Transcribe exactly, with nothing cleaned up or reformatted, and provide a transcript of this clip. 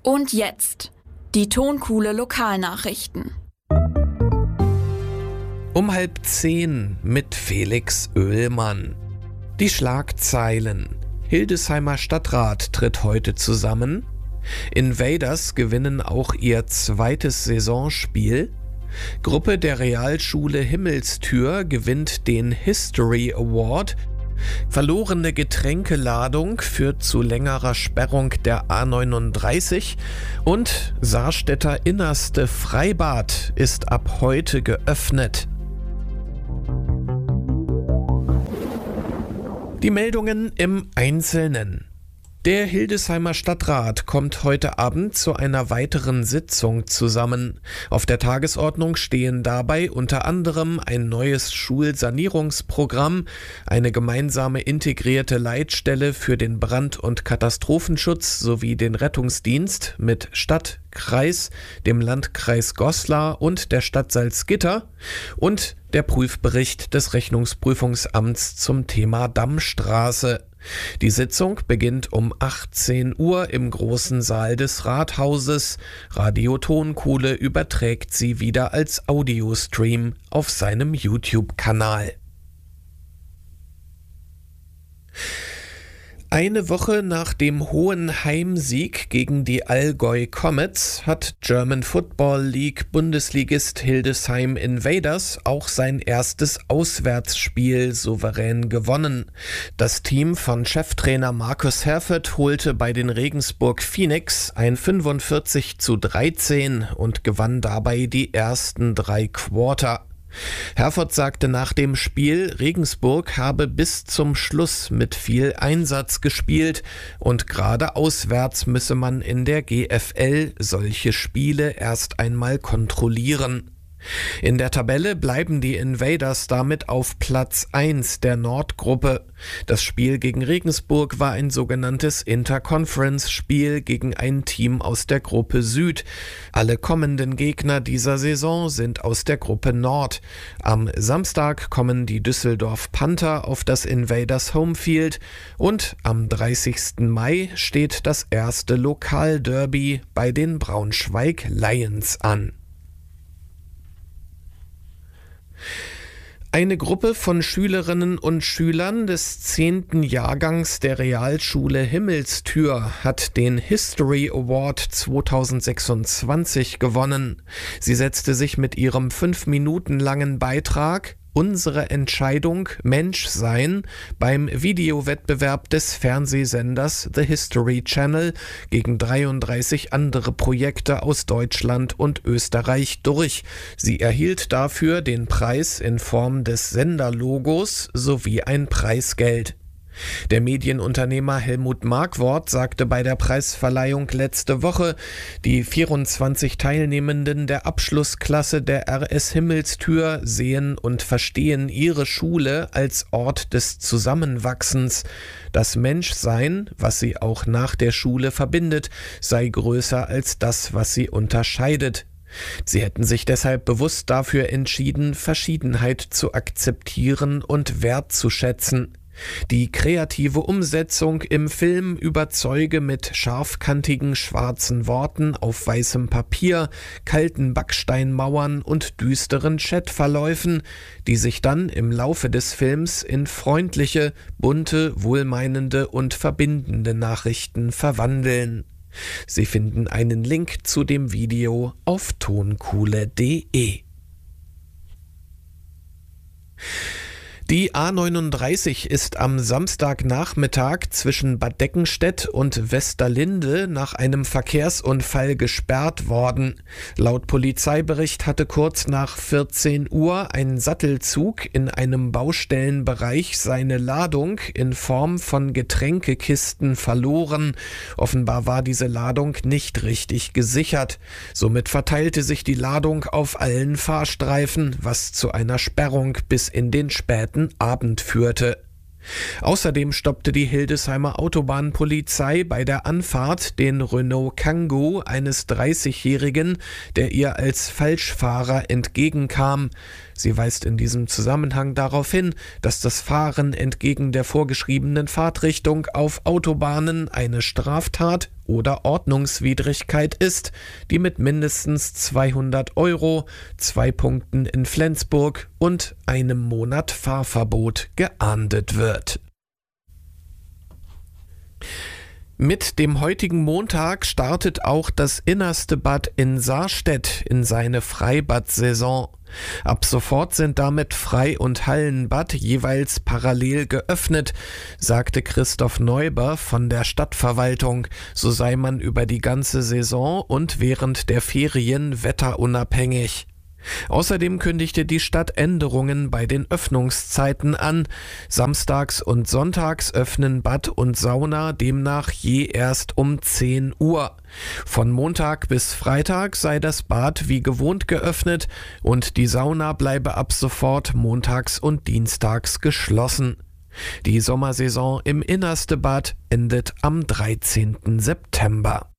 Und jetzt die Tonkuhle Lokalnachrichten. Um halb zehn mit Felix Oehlmann. Die Schlagzeilen. Hildesheimer Stadtrat tritt heute zusammen. Invaders gewinnen auch ihr zweites Saisonspiel. Gruppe der Realschule Himmelstür gewinnt den History Award. Verlorene Getränkeladung führt zu längerer Sperrung der A neununddreißig und Saarstädter innerste Freibad ist ab heute geöffnet. Die Meldungen im Einzelnen. Der Hildesheimer Stadtrat kommt heute Abend zu einer weiteren Sitzung zusammen. Auf der Tagesordnung stehen dabei unter anderem ein neues Schulsanierungsprogramm, eine gemeinsame integrierte Leitstelle für den Brand- und Katastrophenschutz sowie den Rettungsdienst mit Stadt, Kreis, dem Landkreis Goslar und der Stadt Salzgitter und der Prüfbericht des Rechnungsprüfungsamts zum Thema Dammstraße. Die Sitzung beginnt um achtzehn Uhr im großen Saal des Rathauses. Radio Tonkuhle überträgt sie wieder als Audiostream auf seinem YouTube-Kanal. Eine Woche nach dem hohen Heimsieg gegen die Allgäu Comets hat German Football League Bundesligist Hildesheim Invaders auch sein erstes Auswärtsspiel souverän gewonnen. Das Team von Cheftrainer Markus Herford holte bei den Regensburg Phoenix ein fünfundvierzig zu dreizehn und gewann dabei die ersten drei Quarter. Herford sagte nach dem Spiel, Regensburg habe bis zum Schluss mit viel Einsatz gespielt und gerade auswärts müsse man in der G F L solche Spiele erst einmal kontrollieren. In der Tabelle bleiben die Invaders damit auf Platz eins der Nordgruppe. Das Spiel gegen Regensburg war ein sogenanntes Interconference-Spiel gegen ein Team aus der Gruppe Süd. Alle kommenden Gegner dieser Saison sind aus der Gruppe Nord. Am Samstag kommen die Düsseldorf Panther auf das Invaders Homefield und am dreißigsten Mai steht das erste Lokalderby bei den Braunschweig Lions an. Eine Gruppe von Schülerinnen und Schülern des zehnten Jahrgangs der Realschule Himmelstür hat den History Award zweitausendsechsundzwanzig gewonnen. Sie setzte sich mit ihrem fünf Minuten langen Beitrag Unsere Entscheidung Menschsein beim Videowettbewerb des Fernsehsenders The History Channel gegen dreiunddreißig andere Projekte aus Deutschland und Österreich durch. Sie erhielt dafür den Preis in Form des Senderlogos sowie ein Preisgeld. Der Medienunternehmer Helmut Markwort sagte bei der Preisverleihung letzte Woche, die vierundzwanzig Teilnehmenden der Abschlussklasse der R S Himmelstür sehen und verstehen ihre Schule als Ort des Zusammenwachsens. Das Menschsein, was sie auch nach der Schule verbindet, sei größer als das, was sie unterscheidet. Sie hätten sich deshalb bewusst dafür entschieden, Verschiedenheit zu akzeptieren und wertzuschätzen. Die kreative Umsetzung im Film überzeuge mit scharfkantigen schwarzen Worten auf weißem Papier, kalten Backsteinmauern und düsteren Chatverläufen, die sich dann im Laufe des Films in freundliche, bunte, wohlmeinende und verbindende Nachrichten verwandeln. Sie finden einen Link zu dem Video auf tonkuhle punkt de. Die A neununddreißig ist am Samstagnachmittag zwischen Bad Deckenstedt und Westerlinde nach einem Verkehrsunfall gesperrt worden. Laut Polizeibericht hatte kurz nach vierzehn Uhr ein Sattelzug in einem Baustellenbereich seine Ladung in Form von Getränkekisten verloren. Offenbar war diese Ladung nicht richtig gesichert. Somit verteilte sich die Ladung auf allen Fahrstreifen, was zu einer Sperrung bis in den späten Abend führte. Außerdem stoppte die Hildesheimer Autobahnpolizei bei der Anfahrt den Renault Kangoo eines dreißigjährigen, der ihr als Falschfahrer entgegenkam. Sie weist in diesem Zusammenhang darauf hin, dass das Fahren entgegen der vorgeschriebenen Fahrtrichtung auf Autobahnen eine Straftat oder Ordnungswidrigkeit ist, die mit mindestens zweihundert Euro, zwei Punkten in Flensburg und einem Monat Fahrverbot geahndet wird. Mit dem heutigen Montag startet auch das Innerste Bad in Sarstedt in seine Freibad-Saison. Ab sofort sind damit Frei- und Hallenbad jeweils parallel geöffnet, sagte Christoph Neuber von der Stadtverwaltung. So sei man über die ganze Saison und während der Ferien wetterunabhängig. Außerdem kündigte die Stadt Änderungen bei den Öffnungszeiten an. Samstags und sonntags öffnen Bad und Sauna demnach je erst um zehn Uhr. Von Montag bis Freitag sei das Bad wie gewohnt geöffnet und die Sauna bleibe ab sofort montags und dienstags geschlossen. Die Sommersaison im Innerste Bad endet am dreizehnten September.